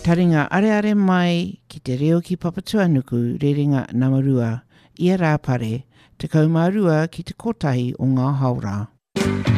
Taringa are mai ki te reo ki Papatuanuku rerenga Namarua, ia rā pare, te kaumarua ki te kotahi o ngā haura.